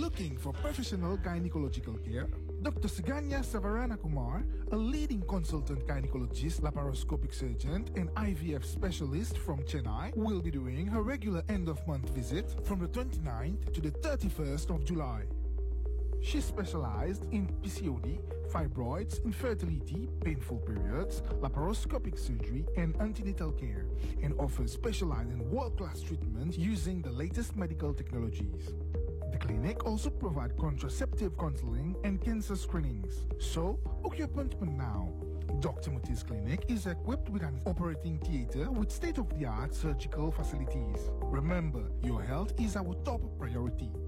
Looking for professional gynecological care? Dr. Suganya Savarana Kumar, a leading consultant gynecologist, laparoscopic surgeon, and IVF specialist from Chennai, will be doing her regular end-of-month visit from the 29th to the 31st of July. She specialized in PCOD, fibroids, infertility, painful periods, laparoscopic surgery, and antenatal care, and offers specialized and world-class treatment using the latest medical technologies. The clinic also provides contraceptive counseling and cancer screenings. So, book your appointment now. Dr. Muti's clinic is equipped with an operating theater with state-of-the-art surgical facilities. Remember, your health is our top priority.